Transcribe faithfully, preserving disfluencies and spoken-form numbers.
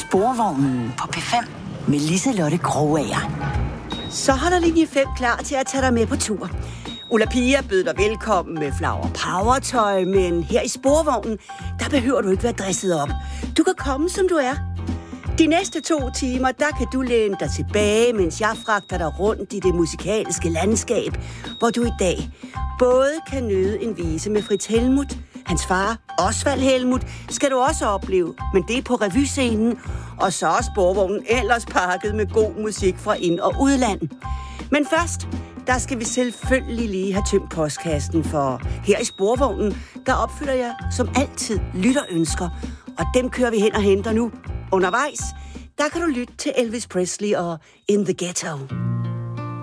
Sporvognen på P fem med Liselotte Krogager. Så holder linje fem klar til at tage dig med på tur. Ulla Pia bød dig velkommen med Flower Power-tøj, men her i Sporvognen, der behøver du ikke være dresset op. Du kan komme, som du er. De næste to timer, der kan du læne dig tilbage, mens jeg fragter dig rundt i det musikalske landskab, hvor du i dag både kan nyde en vise med Fritz Helmuth, hans far, Osvald Helmuth, skal du også opleve, men det er på revyscenen, og så er Sporvognen ellers pakket med god musik fra ind- og udland. Men først, der skal vi selvfølgelig lige have tømt postkassen, for her i Sporvognen, der opfylder jeg som altid lytterønsker, og dem kører vi hen og henter nu. Undervejs, der kan du lytte til Elvis Presley og In the Ghetto.